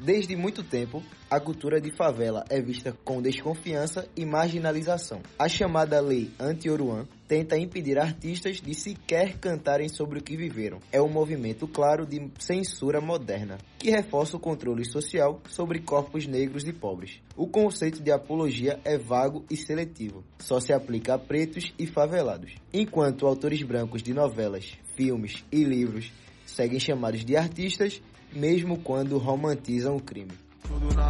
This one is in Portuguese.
Desde muito tempo, a cultura de favela é vista com desconfiança e marginalização. A chamada Lei Anti-Oruan tenta impedir artistas de sequer cantarem sobre o que viveram. É um movimento claro de censura moderna, que reforça o controle social sobre corpos negros e pobres. O conceito de apologia é vago e seletivo, só se aplica a pretos e favelados. Enquanto autores brancos de novelas, filmes e livros seguem chamados de artistas, mesmo quando romantizam o crime.